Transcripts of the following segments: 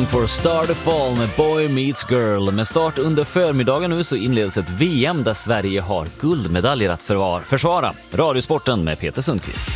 Waiting for a Star to Fall med Boy Meets Girl. Med start under förmiddagen nu så inleds ett VM där Sverige har guldmedaljer att försvara. Radiosporten med Peter Sundqvist.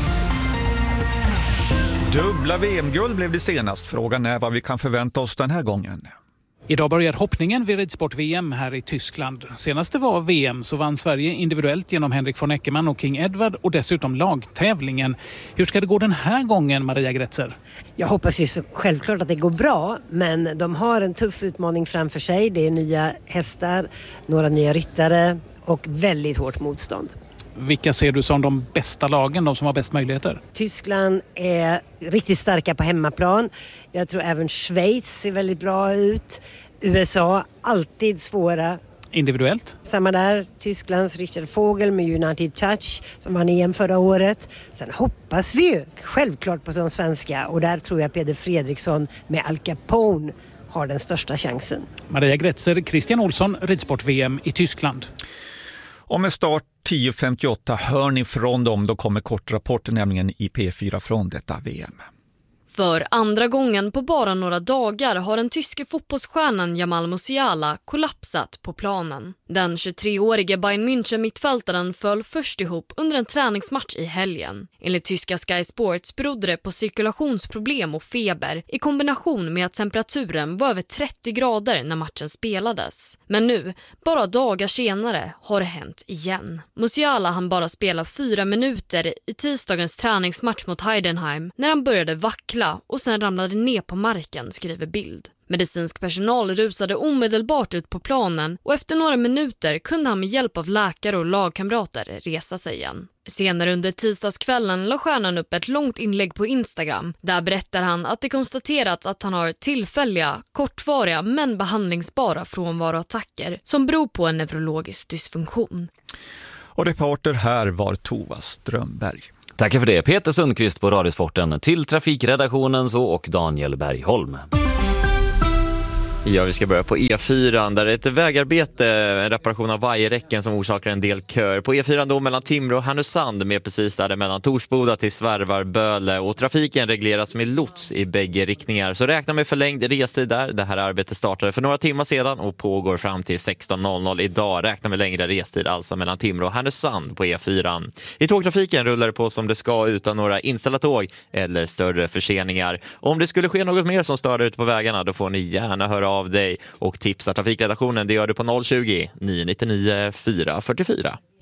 Dubbla VM-guld blev det senast. Frågan är vad vi kan förvänta oss den här gången. Idag börjar hoppningen vid ridsport-VM här i Tyskland. Senast det var VM så vann Sverige individuellt genom Henrik von Eckermann och King Edward och dessutom lagtävlingen. Hur ska det gå den här gången, Maria Gretzer? Jag hoppas ju så självklart att det går bra, men de har en tuff utmaning framför sig. Det är nya hästar, några nya ryttare och väldigt hårt motstånd. Vilka ser du som de bästa lagen, de som har bäst möjligheter? Tyskland är riktigt starka på hemmaplan. Jag tror även Schweiz ser väldigt bra ut. USA, alltid svåra. Individuellt? Samma där, Tysklands Richard Vogel med United Touch som vann EM förra året. Sen hoppas vi ju självklart på de svenska och där tror jag Peder Fredriksson med Al Capone har den största chansen. Maria Gretzer, Christian Olsson, ridsport-VM i Tyskland. Och med start 10.58 hör ni från dem, då kommer kortrapporten nämligen i P4 från detta VM. För andra gången på bara några dagar har den tyske fotbollsstjärnan Jamal Musiala kollapsat på planen. Den 23-årige Bayern München-mittfältaren föll först ihop under en träningsmatch i helgen. Enligt tyska Sky Sports berodde det på cirkulationsproblem och feber i kombination med att temperaturen var över 30 grader när matchen spelades. Men nu, bara dagar senare, har det hänt igen. Musiala hann bara spela 4 minuter i tisdagens träningsmatch mot Heidenheim när han började vackla och sen ramlade ner på marken, skriver Bild. Medicinsk personal rusade omedelbart ut på planen och efter några minuter kunde han med hjälp av läkare och lagkamrater resa sig igen. Senare under tisdagskvällen la stjärnan upp ett långt inlägg på Instagram. Där berättar han att det konstaterats att han har tillfälliga, kortvariga men behandlingsbara frånvaroattacker som beror på en neurologisk dysfunktion. Och reporter här var Tova Strömberg. Tackar för det, Peter Sundqvist på Radiosporten. Till trafikredaktionen så och Daniel Bergholm. Ja, vi ska börja på E4 där det är ett vägarbete, en reparation av vajerräcken som orsakar en del kör. På E4 då mellan Timrå och Härnösand med precis där mellan Torsboda till Svärvarböle och trafiken regleras med lots i bägge riktningar. Så räkna med förlängd restid där. Det här arbetet startade för några timmar sedan och pågår fram till 16.00 idag. Räkna med längre restid alltså mellan Timrå och Härnösand på E4. I tågtrafiken rullar det på som det ska utan några inställda tåg eller större förseningar. Om det skulle ske något mer som stör ut på vägarna då får ni gärna höra av dig och tipsa trafikredaktionen. Det gör du på 020 999 444.